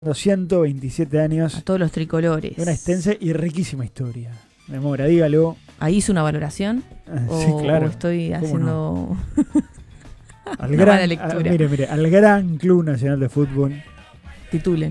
127 años. A todos los tricolores. Una extensa y riquísima historia. Memora, dígalo. ¿Ahí hizo una valoración? Sí, claro. ¿O estoy haciendo Al una mala lectura? Mire, al gran Club Nacional de Fútbol. Titulen.